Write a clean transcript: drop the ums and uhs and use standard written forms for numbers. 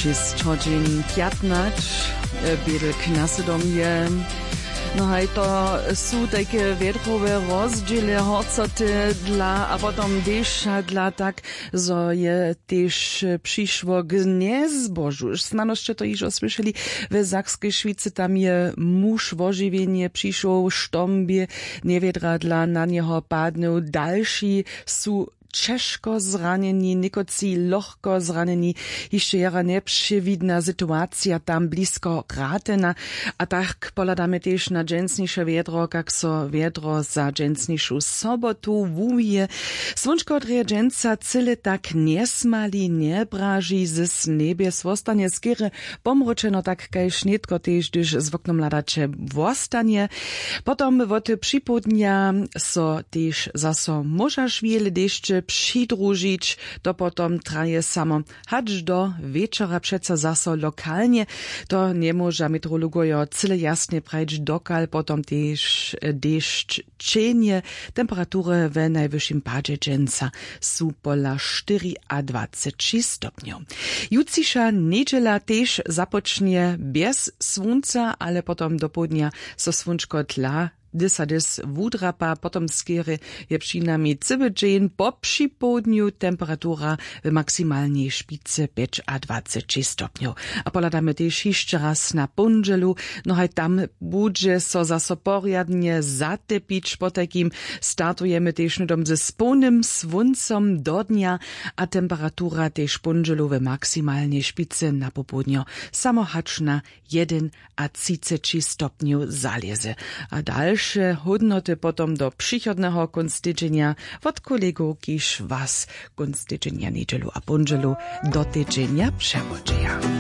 6 hodin 15, biedek nasledomie. No hej, to sú také vietrové rozdiely horcoty dla, a potom dešťa dla tak, zo je tež prišlo k nezbožu. Snano ste to již oslyšeli, v Zakskej Švici tam je muž v oživenie, prišiel štombie, neviedradla na neho padnú, další sú ciężko zraneni, nikoci lohko zraneni, jeszcze jara neprzewidna sytuacja tam blisko Ratena, a tak poladamy też na dżęsniejsze wiedro, jak so wiedro za dżęsniejszą sobotu wuje. Słonczko od dżęca cyle tak niesmali, nie braži z niebie, swostanie skiery pomroczeno tak kaj šnitko też, gdyż z woknom ladacze wostanie. Potom woty przypodnia so też zaso możasz wiele deszcze przydružić, to potom traje samo. Hacz do wieczora przeca zaso lokalnie, to nie może meteorologojo cyle jasnie prajć dokal, potom też deszcz cienie, temperatury w najwyższym padzie dżęca są pola 4 a 23 stopniów. Jutrzejsza niedziela też zapocznie bez słońca, ale potom do południa so słonczko tla, dys wudrapa, potom skiery je przynajmniej cywy dzień, po przypołudniu temperatura w maksymalnej szpicy 5 a 23 stopniów. A poladamy też jeszcze raz na Pundżelu, no hej tam będzie so zaso porjadnie zatepić, po takim startujemy też nudom ze spolnym słońcem do dnia, a temperatura też Pundżelu w maksymalnej szpicy na popołudniu samohaczna 1 a 33 stopniów zalezy. A dalsze hodnoty potom do przychodnego konstydzenia od kolegów, kiż was konstydzenia niedzielu a Pundżelu do tydzienia przewodzenia.